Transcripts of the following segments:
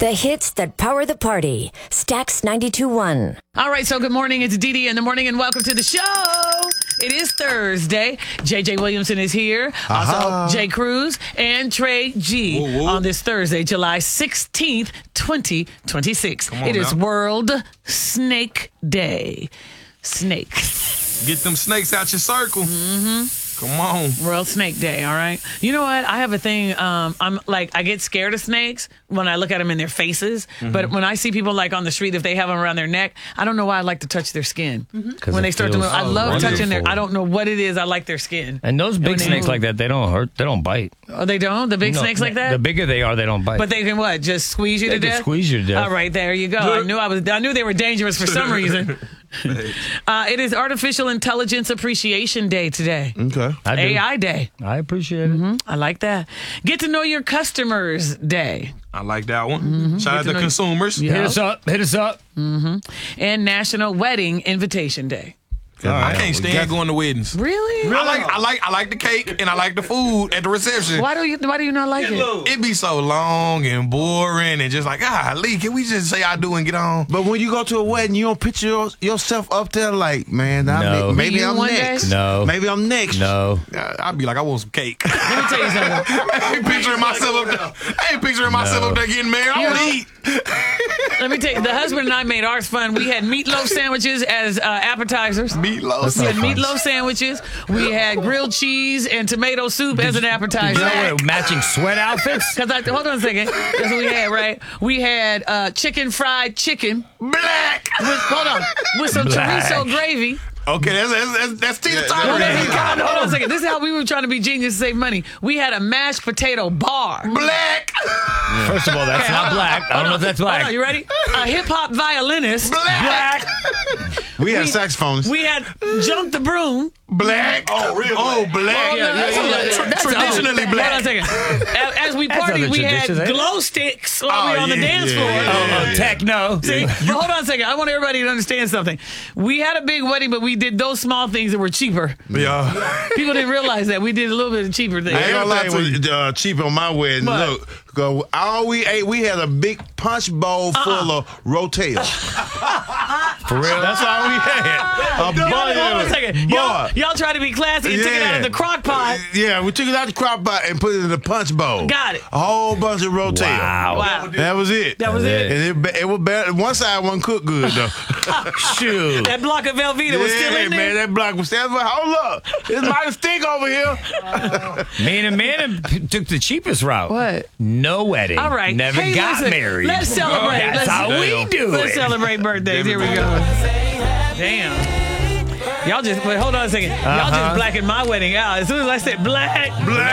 The hits that power the party. Stax 92.1. All right, so good morning. It's Dee Dee in the morning, and welcome to the show. It is Thursday. JJ Williamson is here. Also, Jay Cruz and Trey G on this Thursday, July 16th, 2026. It is World Snake Day. Snakes. Get them snakes out your circle. Mm-hmm. Come on. World Snake Day, all right? You know what? I have a thing. I'm like, I get scared of snakes when I look at them in their faces. Mm-hmm. But when I see people like on the street, if they have them around their neck, I don't know why I like to touch their skin. Mm-hmm. When they start to move, I love touching their, I don't know what it is. I like their skin. And those big snakes like that, they don't hurt. They don't bite. Oh, they don't? The big snakes like that? The bigger they are, they don't bite. But they can what? Just squeeze you to death? Squeeze you to death. All right, there you go. I knew they were dangerous for some reason. It is Artificial Intelligence Appreciation Day today. Okay. AI Day. I appreciate it. Mm-hmm. I like that. Get to know your customers day. I like that one. Mm-hmm. Shout out to consumers. Yeah. Hit us up. Hit us up. Mm-hmm. And National Wedding Invitation Day. I can't stand going to weddings. Really? I like the cake and I like the food at the reception. Why do you not like it? It be so long and boring and just like, Lee, can we just say I do and get on? But when you go to a wedding, you don't picture yourself up there like, man, maybe I'm next. No. Maybe I'm next. No. I'd be like, I want some cake. Let me tell you something. I ain't picturing myself up there getting married. I want to eat. Let me tell you, the husband and I made ours fun. We had meatloaf sandwiches as appetizers. Meatloaf. We had meatloaf sandwiches. We had grilled cheese and tomato soup as an appetizer. You know what, matching sweat outfits? Hold on a second. That's what we had, right? We had chicken fried chicken. Black. With some chorizo gravy. Okay, that's Tina Turner. Hold on a second. This is how we were trying to be genius to save money. We had a mashed potato bar. Black. First of all, that's not black. I don't know if that's black. Hold on, you ready? A hip-hop violinist. Black. We had saxophones. We had Jump the Broom. Black. Oh, really? Oh, black. Traditionally black. Hold on a second. As we partied, we had glow sticks while we were on the dance floor. Techno. See? But hold on a second. I want everybody to understand something. We had a big wedding, but we did those small things that were cheaper. Yeah. People didn't realize that. We did a little bit of cheaper things. I ain't gonna lie to you, cheap on my wedding. What? Look, all we ate, we had a big punch bowl full of Rotel. For real? That's all we had. Hold on a second. Y'all try to be classy and took it out of the crock pot. Yeah, we took it out of the crock pot and put it in the punch bowl. Got it. A whole bunch of Rotel. Wow. That was it. That was it. And it was bad. One side wasn't cooked good, though. Shoot. That block of Velveeta was still in there. Man, that block was still. Hold up. It's mighty stink over here. Me and Amanda took the cheapest route. What? No wedding. All right. Never got married. Let's celebrate. That's how we do it. Let's celebrate birthdays. Here we go. Damn. Y'all just, wait, hold on a second. Y'all just blacking my wedding out. As soon as I said black.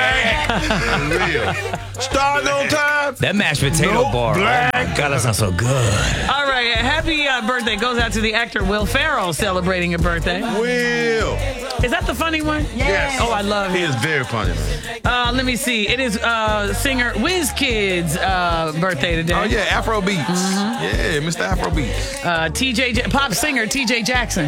Real. Starting on time. That mashed potato bar. Black. Oh my God, that sounds so good. All right. Happy birthday goes out to the actor Will Ferrell celebrating a birthday. Will. Is that the funny one? Yes. Oh, I love He him. is very funny. Let me see. It is singer WizKid's birthday today. Oh, yeah, Afro Beats. Mm-hmm. Yeah, Mr. Afro Beats. Pop singer TJ Jackson.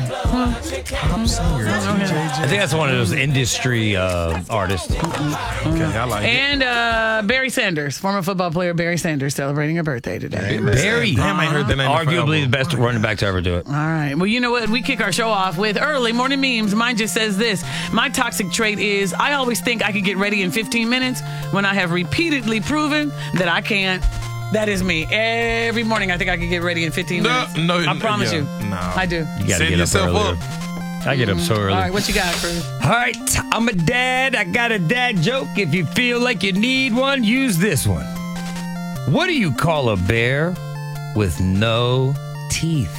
I think that's one of those industry artists. Okay, I like it. And Barry Sanders, former football player Barry Sanders, celebrating a birthday today. Barry. Damn, I ain't heard that name. Arguably the best running back to ever do it. All right. Well, you know what? We kick our show off with early morning memes. Mine just says this. My toxic trait is I always think I could get ready in 15 minutes when I have repeatedly proven that I can't. That is me. Every morning I think I could get ready in 15 minutes. No, I promise you. No. I do. You got to Set get up yourself earlier. up. I get up so early. All right. What you got, Cruz? All right, I'm a dad. I got a dad joke. If you feel like you need one, use this one. What do you call a bear with no teeth?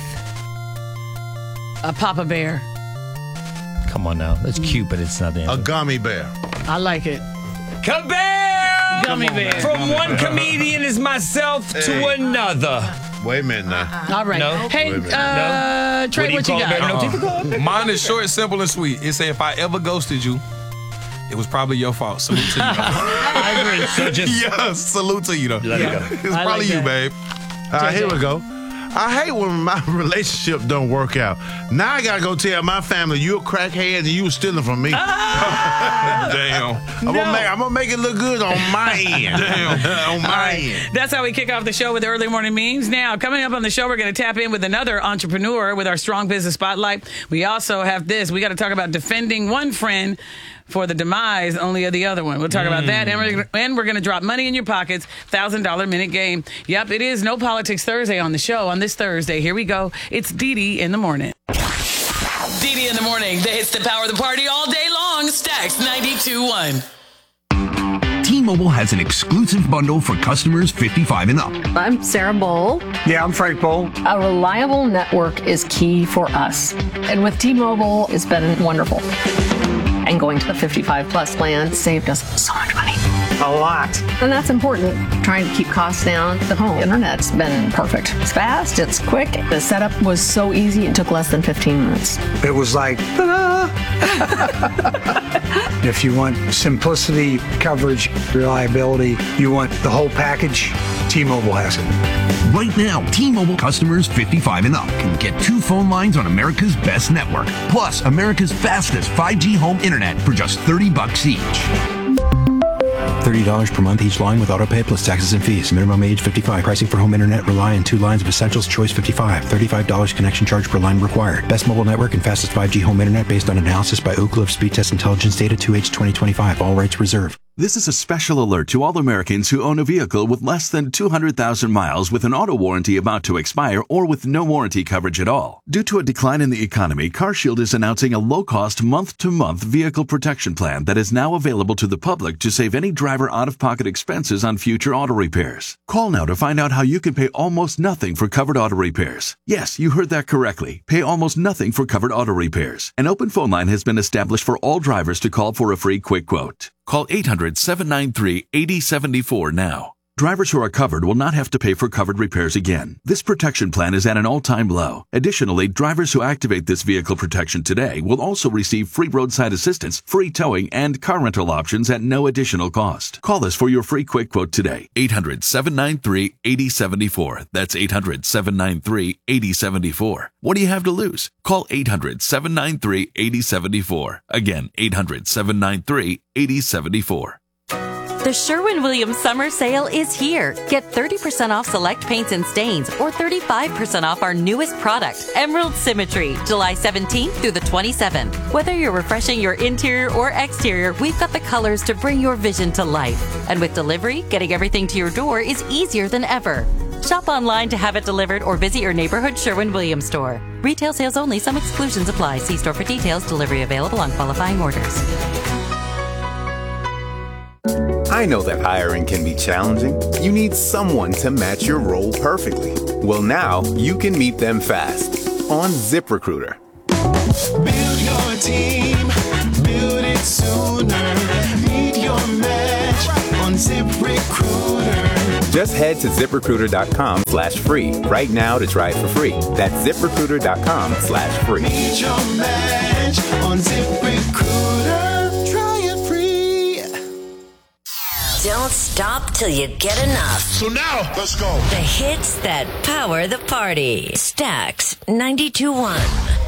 A Papa Bear. Come on now. That's cute, but it's not the A answer. gummy bear. I like it. Kabam! Gummy bear. From one comedian as myself to another. Wait a minute now. All right. No. Hey, Wait a minute. Trey, what you call a bear? got? No teeth? Mine is short, simple, and sweet. It said, if I ever ghosted you, it was probably your fault. Salute to you. I agree. So just Yeah, salute to you, though. let it go. It's I probably like you, that. babe. All right, here we go. I hate when my relationship don't work out. Now I gotta go tell my family you a crackhead and you was stealing from me. Damn. I'm gonna make it look good on my end. Damn. On my end. That's how we kick off the show with the early morning memes. Now, coming up on the show, we're going to tap in with another entrepreneur with our Strong Business Spotlight. We also have this. We got to talk about defending one friend for the demise only of the other one. We'll talk about that. And we're going to drop money in your pockets, $1,000 minute game. Yep, it is No Politics Thursday on the show on this Thursday. Here we go. It's Dee in the morning. Dee in the morning. The hits that power the party all day long. Stacks 92.1. T-Mobile has an exclusive bundle for customers 55 and up. I'm Sarah Bowl. Yeah, I'm Frank Bowl. A reliable network is key for us. And with T-Mobile, it's been wonderful. And going to the 55 plus plan saved us so much money. A lot. And that's important. Trying to keep costs down. The home internet's been perfect. It's fast, it's quick. The setup was so easy, it took less than 15 minutes. It was like, ta-da! If you want simplicity, coverage, reliability, you want the whole package, T-Mobile has it. Right now, T-Mobile customers 55 and up can get 2 phone lines on America's best network, plus America's fastest 5G home internet for just $30 each. $30 per month each line with autopay plus taxes and fees. Minimum age 55. Pricing for home internet rely on 2 lines of Essentials. Choice 55. $35 connection charge per line required. Best mobile network and fastest 5G home internet based on analysis by Ookla of Speed Test Intelligence data 2H 2025. All rights reserved. This is a special alert to all Americans who own a vehicle with less than 200,000 miles with an auto warranty about to expire or with no warranty coverage at all. Due to a decline in the economy, CarShield is announcing a low-cost month-to-month vehicle protection plan that is now available to the public to save any driver out-of-pocket expenses on future auto repairs. Call now to find out how you can pay almost nothing for covered auto repairs. Yes, you heard that correctly. Pay almost nothing for covered auto repairs. An open phone line has been established for all drivers to call for a free quick quote. Call 800-793-8074 now. Drivers who are covered will not have to pay for covered repairs again. This protection plan is at an all-time low. Additionally, drivers who activate this vehicle protection today will also receive free roadside assistance, free towing, and car rental options at no additional cost. Call us for your free quick quote today. 800-793-8074. That's 800-793-8074. What do you have to lose? Call 800-793-8074. Again, 800-793-8074. The Sherwin-Williams Summer Sale is here. Get 30% off select paints and stains or 35% off our newest product, Emerald Symmetry, July 17th through the 27th. Whether you're refreshing your interior or exterior, we've got the colors to bring your vision to life. And with delivery, getting everything to your door is easier than ever. Shop online to have it delivered or visit your neighborhood Sherwin-Williams store. Retail sales only. Some exclusions apply. See store for details. Delivery available on qualifying orders. I know that hiring can be challenging. You need someone to match your role perfectly. Well, now you can meet them fast on ZipRecruiter. Build your team, build it sooner. Meet your match on ZipRecruiter. Just head to ZipRecruiter.com/free right now to try it for free. That's ZipRecruiter.com/free. Meet your match on ZipRecruiter. Try it free. Don't stop till you get enough. So now, let's go. The hits that power the party. Stacks 92.1.